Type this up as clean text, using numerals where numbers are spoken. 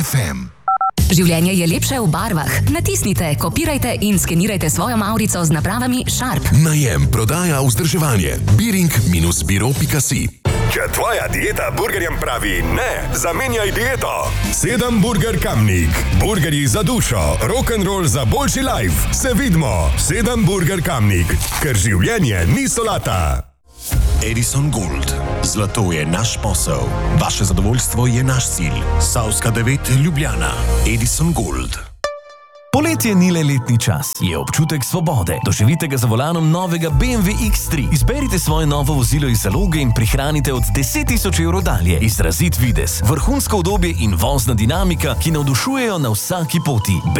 FM. Življenje je lepše v barvah. Natisnite, kopirajte in skenirajte svojo mavrico z napravami Sharp. Najem, prodaja, vzdrževanje. Biring-biro.si. Če tvoja dieta burgerjem pravi ne, zamenjaj dieto. 7 Burger Kamnik. Burgerji za dušo, rock'n'roll za boljši life. Se vidimo. 7 Burger Kamnik. Ker življenje ni solata. Edison Gold. Zlato je naš posel. Vaše zadovoljstvo je naš cilj. Savska 9, Ljubljana. Edison Gold. Poletje ni le letni čas, je občutek svobode. Doživite ga za volanom novega BMW X3. Izberite svoje novo vozilo iz zaloge in prihranite od 10.000 evrov dalje. Izrazit videz, vrhunsko udobje in vozna dinamika, ki navdušujejo na vsaki poti.